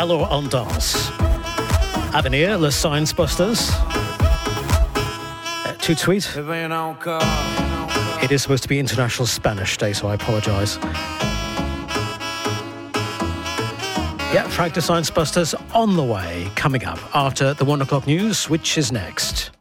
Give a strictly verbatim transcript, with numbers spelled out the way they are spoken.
Alors on danse. Avenir, Les Science Busters. Uh, too sweet. It is supposed to be International Spanish Day, so I apologise. Yeah, Frank the Science Busters on the way, coming up after the one o'clock news, which is next.